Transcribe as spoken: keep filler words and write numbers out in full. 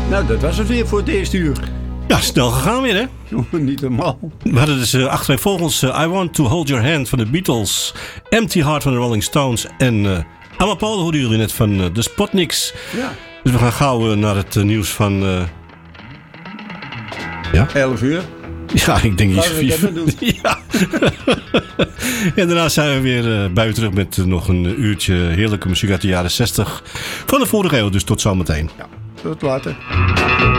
Nou, dat was het weer voor het eerste uur. Ja, snel gegaan weer, hè? Niet normaal. We hadden dus uh, achtereenvolgens uh, I Want To Hold Your Hand van de Beatles, Empty Heart van de Rolling Stones en uh, Amapola hoorden jullie net van uh, de Spotniks. Ja. Dus we gaan gauw uh, naar het uh, nieuws van... Uh... Ja? elf uur. Ja, ik denk iets vier. Ja. En daarna zijn we weer uh, bij u terug met uh, nog een uurtje heerlijke muziek uit de jaren zestig van de vorige eeuw. Dus tot zometeen. Ja, tot later.